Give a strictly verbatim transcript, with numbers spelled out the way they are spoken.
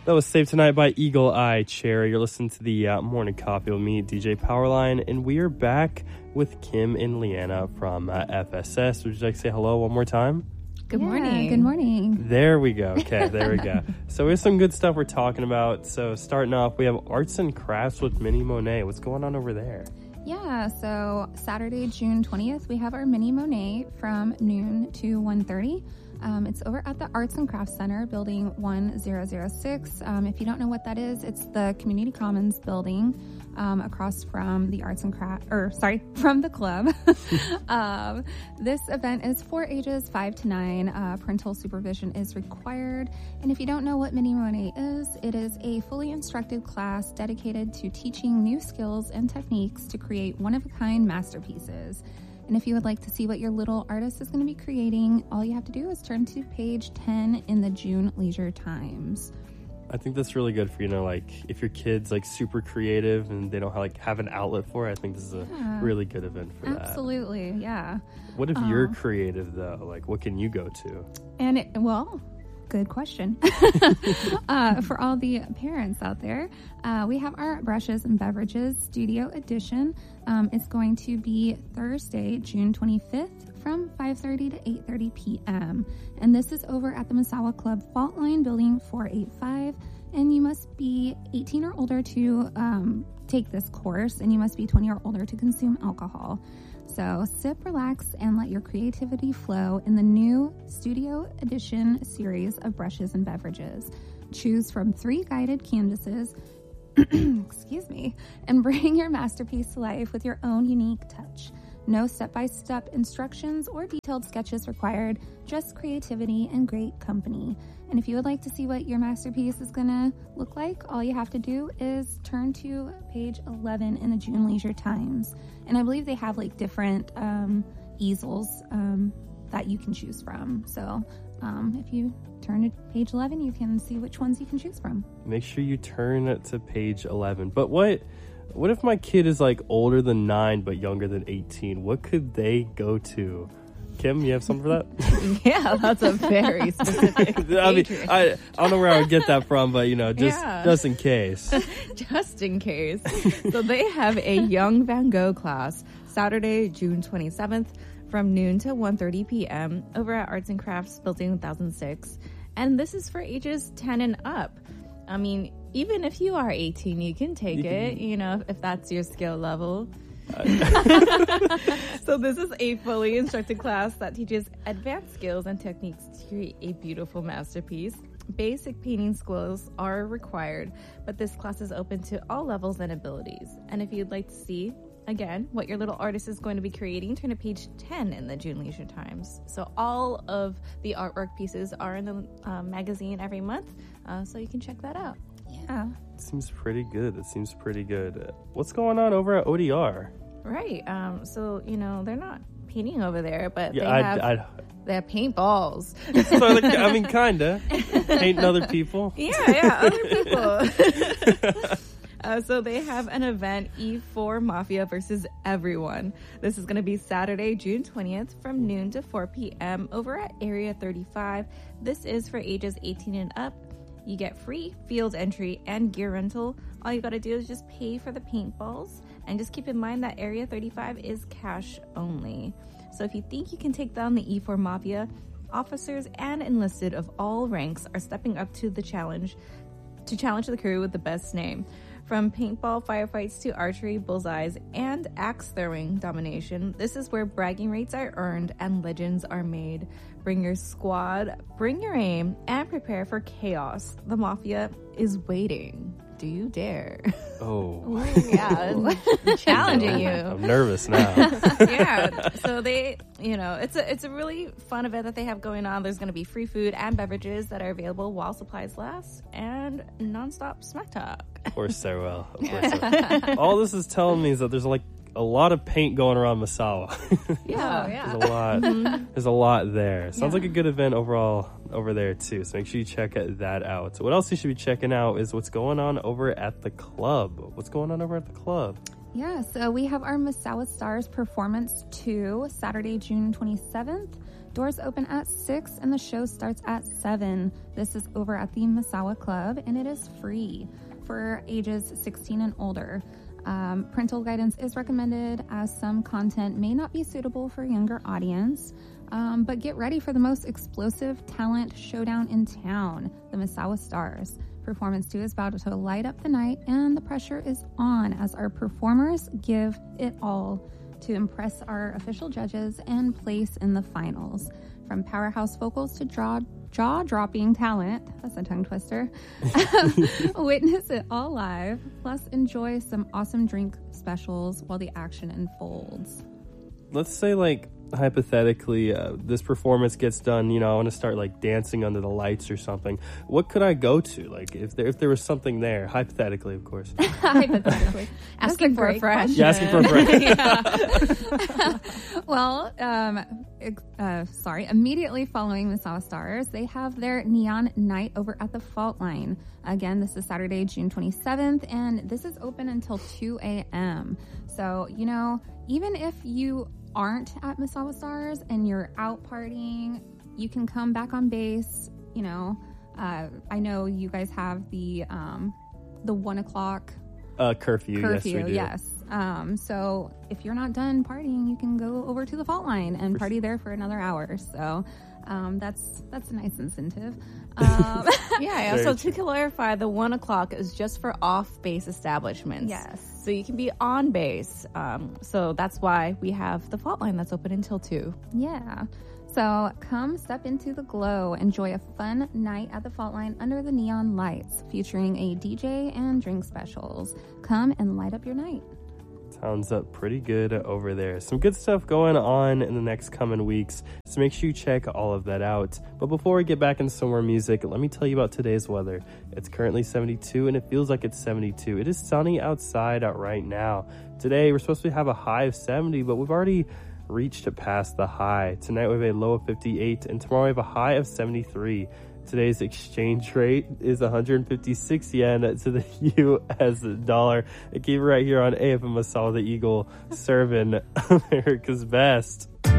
That was Save Tonight by Eagle Eye Cherry. You're listening to the uh, Morning Coffee with me, D J Powerline, and we are back with Kim and Leanna from uh, F S S. Would you like to say hello one more time? Good yeah, morning. Good morning. There we go. Okay, there we go. So we have some good stuff we're talking about. So starting off, we have Arts and Crafts with Mini Monet. What's going on over there? Yeah, so Saturday, June twentieth, we have our Mini Monet from noon to one thirty. Um, it's over at the Arts and Crafts Center, building one thousand six. Um, if you don't know what that is, it's the Community Commons building um, across from the Arts and Crafts, or sorry, from the club. um, this event is for ages five to nine. Uh, parental supervision is required. And if you don't know what Mini Monet is, it is a fully instructed class dedicated to teaching new skills and techniques to create one-of-a-kind masterpieces. And if you would like to see what your little artist is going to be creating, all you have to do is turn to page ten in the June Leisure Times. I think that's really good for, you know, like if your kid's like super creative and they don't have, like have an outlet for it, I think this is a Yeah. really good event for that. Absolutely, yeah. What if Um, you're creative though? Like what can you go to? And it, well, good question. uh, for all the parents out there, uh, we have our Brushes and Beverages Studio Edition. Um, it's going to be Thursday, June twenty-fifth from five thirty to eight thirty p.m. And this is over at the Masawa Club Fault Line Building four eighty-five. And you must be eighteen or older to um, take this course, and you must be twenty or older to consume alcohol. So sip, relax, and let your creativity flow in the new Studio Edition series of Brushes and Beverages. Choose from three guided canvases, excuse me, and bring your masterpiece to life with your own unique touch. No step-by-step instructions or detailed sketches required, just creativity and great company. And if you would like to see what your masterpiece is going to look like, all you have to do is turn to page eleven in the June Leisure Times. And I believe they have like different um, easels um, that you can choose from. So um, if you turn to page eleven, you can see which ones you can choose from. Make sure you turn to page eleven. But what what if my kid is like older than nine but younger than eighteen? What could they go to? Kim, you have something for that? Yeah, that's a very specific I mean, age I, I don't know where I would get that from, but you know, just Yeah. just in case. just in case. So they have a Young Van Gogh class Saturday, June twenty-seventh from noon to one thirty p.m. over at Arts and Crafts Building one thousand six. And this is for ages ten and up. I mean, even if you are eighteen, you can take You can- it, you know, if that's your skill level. So this is a fully instructed class that teaches advanced skills and techniques to create a beautiful masterpiece. Basic painting skills are required, but this class is open to all levels and abilities. And if you'd like to see, again, what your little artist is going to be creating, turn to page ten in the June Leisure Times. So all of the artwork pieces are in the uh, magazine every month, uh, so you can check that out. Yeah. It seems pretty good. It seems pretty good. What's going on over at O D R? Right. Um, so, you know, they're not painting over there, but Yeah, they I'd, have I'd, they have paintballs. so like, I mean, kinda painting other people. Yeah, yeah, other people. uh, so they have an event, E four Mafia versus Everyone. This is going to be Saturday, June twentieth from noon to four p.m. over at Area thirty-five. This is for ages eighteen and up. You get free field entry and gear rental. All you got to do is just pay for the paintballs. And just keep in mind that Area thirty-five is cash only. So if you think you can take down the E four Mafia, officers and enlisted of all ranks are stepping up to the challenge to challenge the crew with the best name. From paintball firefights to archery, bullseyes, and axe throwing domination, this is where bragging rights are earned and legends are made. Bring your squad, bring your aim, and prepare for chaos. The Mafia is waiting. Do you dare? Oh, Yeah, it's challenging you. I'm nervous now. Yeah, so they, you know, it's a it's a really fun event that they have going on. There's going to be free food and beverages that are available while supplies last, and nonstop smack talk. Of course there will. Of course there will. All this is telling me is that there's like a lot of paint going around Masawa. Yeah, There's a lot. There's a lot there. Sounds Yeah. like a good event overall over there too. So make sure you check that out. So what else you should be checking out is what's going on over at the club. What's going on over at the club? Yeah, so we have our Masawa Stars Performance two, Saturday, June twenty-seventh Doors open at six and the show starts at seven. This is over at the Misawa Club and it is free for ages sixteen and older. Um, parental guidance is recommended as some content may not be suitable for a younger audience. Um, but get ready for the most explosive talent showdown in town, the Misawa Stars. Performance two is about to light up the night, and the pressure is on as our performers give it all to impress our official judges and place in the finals. From powerhouse vocals to jaw, jaw-dropping talent, that's a tongue twister, witness it all live, plus enjoy some awesome drink specials while the action unfolds. Let's say, like, hypothetically, uh, this performance gets done, you know, I want to start, like, dancing under the lights or something. What could I go to? Like, if there if there was something there, hypothetically, of course. Hypothetically. Asking for a fresh. Yeah, asking for a fresh. Well, um, uh, sorry, immediately following Misawa Stars, they have their Neon Night over at the Fault Line. Again, this is Saturday, June twenty-seventh, and this is open until two a.m. So, you know, even if you aren't at Misawa Stars and you're out partying, you can come back on base. You know, uh, I know you guys have the um, the one o'clock uh, curfew. Curfew, yes, we do. yes. Um, so if you're not done partying, you can go over to the Fault Line and party there for another hour. So um, that's that's a nice incentive. Um, yeah. So to clarify, the one o'clock is just for off-base establishments. Yes. So you can be on base. Um, so that's why we have the Fault Line that's open until two. Yeah. So come step into the glow. Enjoy a fun night at the Fault Line under the neon lights, featuring a D J and drink specials. Come and light up your night. Sounds up pretty good over there. Some good stuff going on in the next coming weeks, so make sure you check all of that out. But before we get back into some more music, let me tell you about today's weather. It's currently seventy-two and it feels like it's seventy-two. It is sunny outside out right now. Today we're supposed to have a high of seventy, but we've already reached past the high. Tonight we have a low of fifty-eight and tomorrow we have a high of seventy-three. Today's exchange rate is one hundred fifty-six yen to the U S dollar. I keep it right here on A F M Misawa the Eagle, serving America's best.